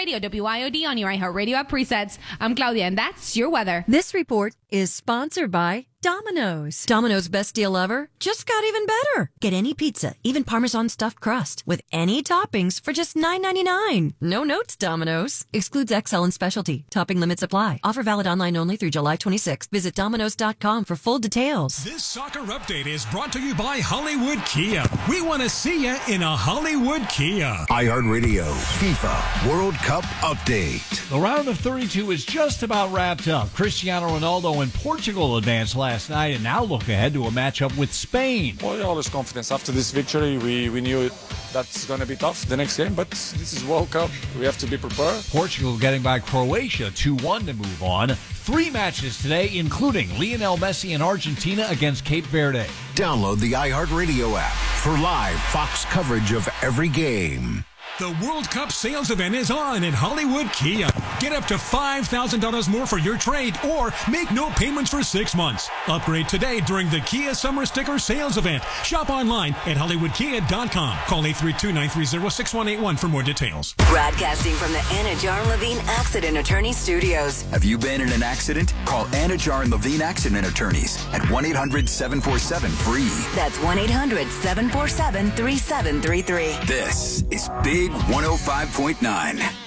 Radio, WIOD on your iHeartRadio app presets. I'm Claudia, and that's your weather. This report is sponsored by Domino's. Domino's best deal ever just got even better. Get any pizza, even Parmesan stuffed crust, with any toppings for just $9.99. No notes, Domino's. Excludes XL and specialty. Topping limits apply. Offer valid online only through July 26th. Visit Domino's.com for full details. This soccer update is brought to you by Hollywood Kia. We want to see you in a Hollywood Kia. iHeartRadio FIFA World Cup update. The round of 32 is just about wrapped up. Cristiano Ronaldo and Portugal advanced last night and now look ahead to a matchup with Spain. Well, all this confidence. After this victory, we knew that's going to be tough the next game, but this is World Cup. We have to be prepared. Portugal getting by Croatia 2-1 to move on. 3 matches today, including Lionel Messi and Argentina against Cape Verde. Download the iHeartRadio app for live Fox coverage of every game. The World Cup sales event is on at Hollywood Kia. Get up to $5,000 more for your trade or make no payments for 6 months. Upgrade today during the Kia Summer Sticker Sales Event. Shop online at HollywoodKia.com. Call 832-930-6181 for more details. Broadcasting from the Anna Jar Levine Accident Attorney Studios. Have you been in an accident? Call Anna Jar and Levine Accident Attorneys at 1-800-747-FREE. That's 1-800-747-3733. This is Big 105.9.